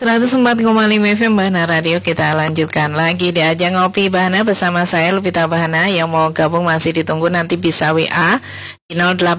104,5 FM Bahana Radio. Kita lanjutkan lagi di ajang ngopi Bahana bersama saya Lupita Bahana. Yang mau gabung masih ditunggu, nanti bisa WA di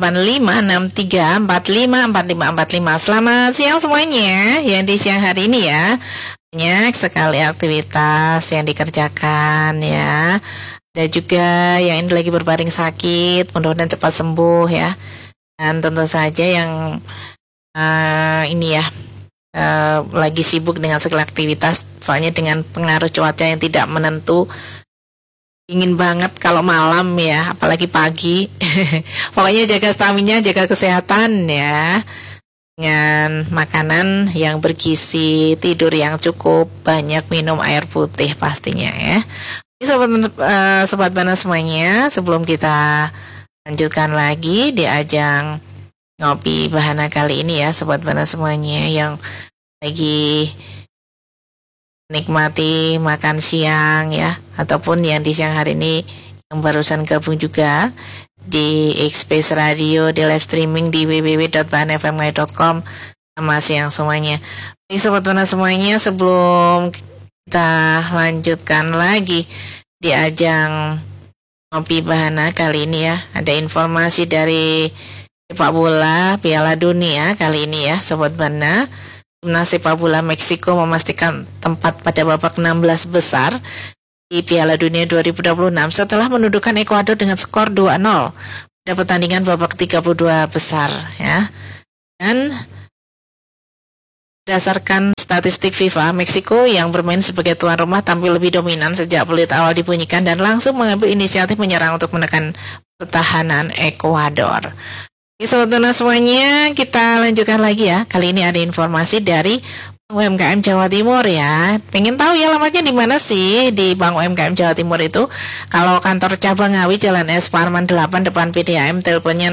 085634545545. Selamat siang semuanya yang di siang hari ini ya. Banyak sekali aktivitas yang dikerjakan ya. Ada juga yang ini lagi berbaring sakit, mudah-mudahan cepat sembuh ya. Dan tentu saja yang ini ya, lagi sibuk dengan segala aktivitas, soalnya dengan pengaruh cuaca yang tidak menentu, dingin banget kalau malam ya, apalagi pagi. Pokoknya jaga stamina, jaga kesehatan ya, dengan makanan yang bergizi, tidur yang cukup, banyak minum air putih pastinya ya. Ini sobat Bana semuanya, sebelum kita lanjutkan lagi di ajang ngopi Bahana kali ini ya, sobat Bana semuanya yang lagi menikmati makan siang ya, ataupun yang di siang hari ini yang barusan gabung juga di X-Space Radio, di live streaming di www.bahanfmi.com. Selamat siang semuanya. Baik sobat Bana semuanya, sebelum kita lanjutkan lagi di ajang ngopi Bahana kali ini ya, ada informasi dari sepak bola Piala Dunia kali ini ya, sobat Bana. Timnas sepak bola Meksiko memastikan tempat pada babak 16 besar di Piala Dunia 2026 setelah menundukkan Ekuador dengan skor 2-0 pada pertandingan babak 32 besar ya. Dan berdasarkan statistik FIFA, Meksiko yang bermain sebagai tuan rumah tampil lebih dominan sejak peluit awal dibunyikan dan langsung mengambil inisiatif menyerang untuk menekan pertahanan Ekuador. Sobat Bana semuanya, kita lanjutkan lagi ya. Kali ini ada informasi dari Bank UMKM Jawa Timur ya. Pengen tahu ya alamatnya di mana sih di Bank UMKM Jawa Timur itu? Kalau kantor cabang Ngawi Jalan S Parman 8 depan PDAM, teleponnya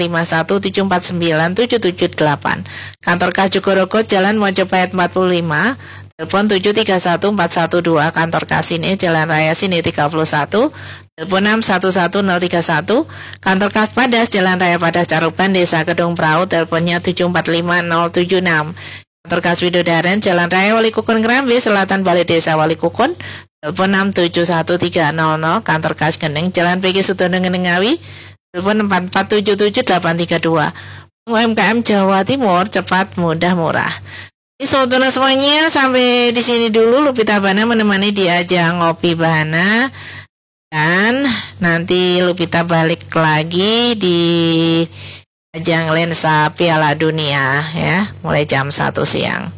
0351749778. Kantor Kas Jogorokot Jalan Mojopahit 45, telepon 731412. Kantor Kas Sini Jalan Raya Sini 31, telepon 611031. Kantor Kas Padas Jalan Raya Padas Caruban Desa Kedung Prau, teleponnya 745076. Kantor Kas Widodaren Jalan Raya Wali Kukun Kerambi Selatan Balai Desa Wali Kukun, telepon 671300. Kantor Kas Geneng Jalan PG Sutono Geneng Ngawi, telepon 4477832. UMKM Jawa Timur, cepat, mudah, murah. Ini sobat Bana semuanya, sampai di sini dulu Lupita Bahana menemani di ajang ngopi Bahana. Dan nanti Lupita balik lagi di ajang lensa Piala Dunia ya, mulai jam 1 siang.